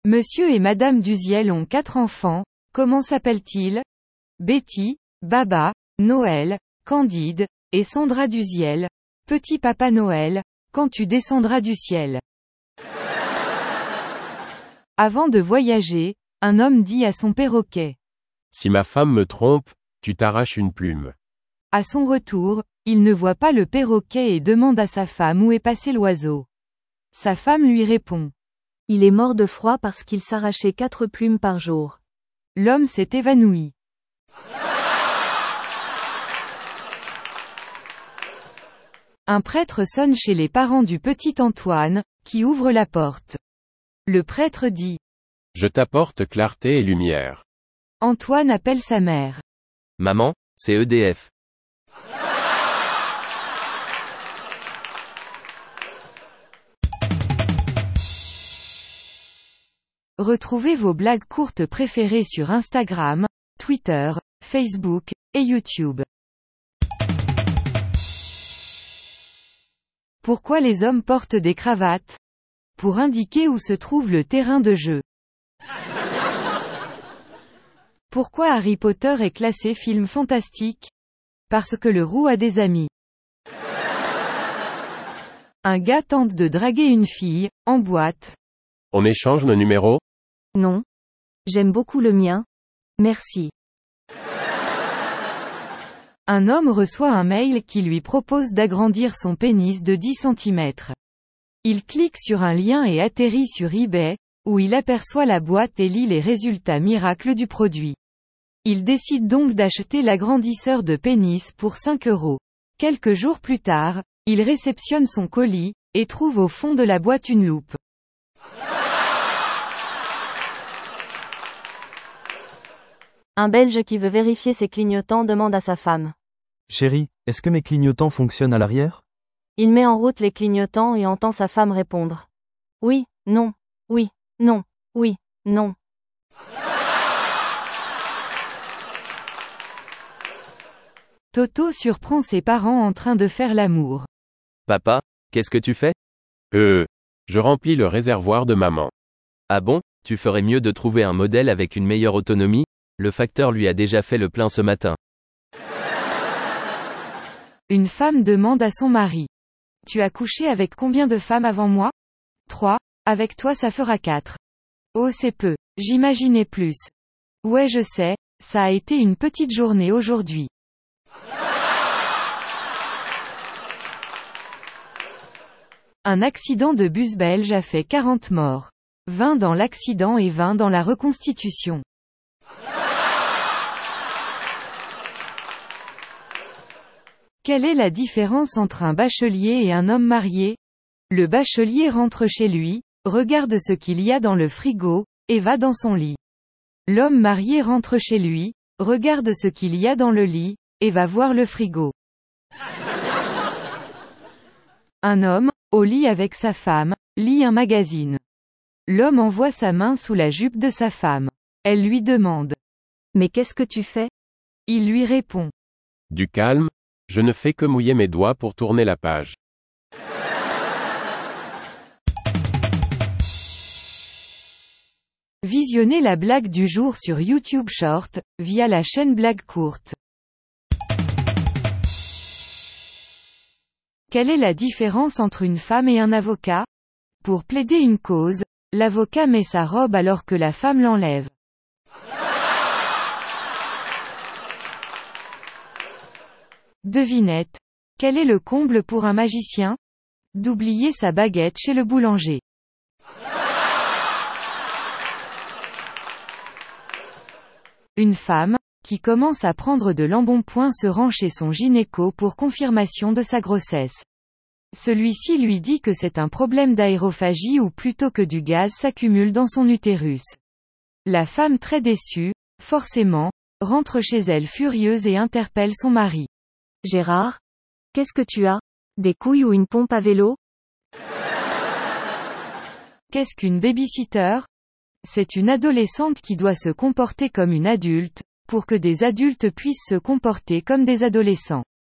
Monsieur et Madame Duziel ont 4 enfants, comment s'appellent-ils? Betty, Baba, Noël, Candide, et Sandra Duziel. Petit Papa Noël, quand tu descendras du ciel. Avant de voyager, un homme dit à son perroquet. Si ma femme me trompe, tu t'arraches une plume. À son retour, il ne voit pas le perroquet et demande à sa femme où est passé l'oiseau. Sa femme lui répond. Il est mort de froid parce qu'il s'arrachait 4 plumes par jour. L'homme s'est évanoui. Un prêtre sonne chez les parents du petit Antoine, qui ouvre la porte. Le prêtre dit. Je t'apporte clarté et lumière. Antoine appelle sa mère. Maman, c'est EDF. Retrouvez vos blagues courtes préférées sur Instagram, Twitter, Facebook, et YouTube. Pourquoi les hommes portent des cravates? Pour indiquer où se trouve le terrain de jeu. Pourquoi Harry Potter est classé film fantastique? Parce que le roux a des amis. Un gars tente de draguer une fille, en boîte. On échange nos numéros? Non. J'aime beaucoup le mien. Merci. Un homme reçoit un mail qui lui propose d'agrandir son pénis de 10 cm. Il clique sur un lien et atterrit sur eBay, où il aperçoit la boîte et lit les résultats miracles du produit. Il décide donc d'acheter l'agrandisseur de pénis pour 5 €. Quelques jours plus tard, il réceptionne son colis, et trouve au fond de la boîte une loupe. Un Belge qui veut vérifier ses clignotants demande à sa femme. Chérie, est-ce que mes clignotants fonctionnent à l'arrière? Il met en route les clignotants et entend sa femme répondre. Oui, non, oui, non, oui, non. Toto surprend ses parents en train de faire l'amour. Papa, qu'est-ce que tu fais? Je remplis le réservoir de maman. Ah bon, tu ferais mieux de trouver un modèle avec une meilleure autonomie? Le facteur lui a déjà fait le plein ce matin. Une femme demande à son mari. Tu as couché avec combien de femmes avant moi? 3, avec toi ça fera 4. Oh c'est peu, j'imaginais plus. Ouais je sais, ça a été une petite journée aujourd'hui. Un accident de bus belge a fait 40 morts. 20 dans l'accident et 20 dans la reconstitution. Quelle est la différence entre un bachelier et un homme marié? Le bachelier rentre chez lui, regarde ce qu'il y a dans le frigo, et va dans son lit. L'homme marié rentre chez lui, regarde ce qu'il y a dans le lit, et va voir le frigo. Un homme, au lit avec sa femme, lit un magazine. L'homme envoie sa main sous la jupe de sa femme. Elle lui demande. Mais qu'est-ce que tu fais? Il lui répond. Du calme, je ne fais que mouiller mes doigts pour tourner la page. Visionnez la blague du jour sur YouTube Short, via la chaîne Blague Courte. Quelle est la différence entre une femme et un avocat? Pour plaider une cause, l'avocat met sa robe alors que la femme l'enlève. Devinette. Quel est le comble pour un magicien? D'oublier sa baguette chez le boulanger. Une femme, qui commence à prendre de l'embonpoint se rend chez son gynéco pour confirmation de sa grossesse. Celui-ci lui dit que c'est un problème d'aérophagie ou plutôt que du gaz s'accumule dans son utérus. La femme très déçue, forcément, rentre chez elle furieuse et interpelle son mari. Gérard? Qu'est-ce que tu as? Des couilles ou une pompe à vélo? Qu'est-ce qu'une babysitter? C'est une adolescente qui doit se comporter comme une adulte, pour que des adultes puissent se comporter comme des adolescents.